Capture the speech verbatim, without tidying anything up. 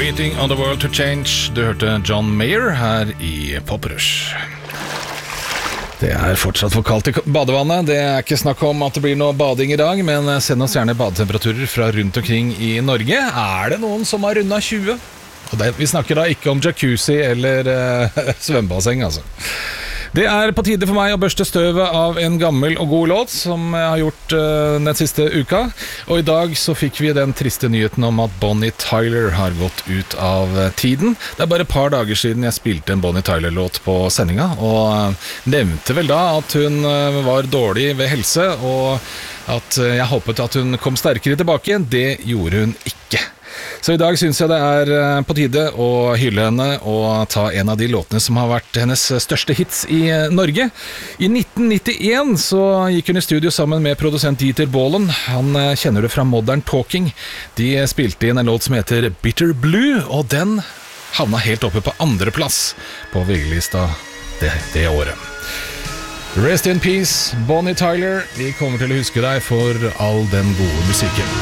Waiting on the world to change. Du hørte John Mayer her i Poprush. Det er fortsatt for kaldt i badevannet. Det er ikke snakk om at det blir noe bading i dag, men send oss gjerne badetemperaturer fra rundt omkring i Norge. Er det noen som har rundet tjue? Og det, vi snakker da ikke om jacuzzi eller uh, svømmebasseng, altså. Det er på tide for meg å børste støvet av en gammel og god låt som jeg har gjort uh, den siste uka. Og i dag så fikk vi den triste nyheten om at Bonnie Tyler har gått ut av uh, tiden. Det er bare et par dager siden jeg spilte en Bonnie Tyler-låt på sendinga, og uh, nevnte vel da at hun uh, var dårlig ved helse, og at uh, jeg håpet at hun kom sterkere tilbake igjen. Det gjorde hun ikke. Så i dag synes jeg det er på tide å hylle henne og ta en av de låtene som har vært hennes største hits i Norge. I nitten nittien så gikk hun i studio sammen med produsent Dieter Bohlen. Han kjenner det fra Modern Talking. De spilte inn en låt som heter Bitter Blue, og den havna helt oppe på andre plass på V G-lista det, det året. Rest in peace, Bonnie Tyler. Vi kommer til å huske deg for all den gode musikken.